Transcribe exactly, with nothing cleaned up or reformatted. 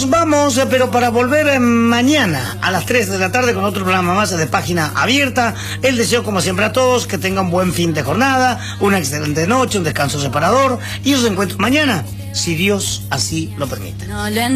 nos vamos, eh, pero para volver eh, mañana a las tres de la tarde con otro programa más de Página Abierta. El deseo, como siempre, a todos que tengan un buen fin de jornada, una excelente noche, un descanso separador y os encuentro mañana, si Dios así lo permite. No le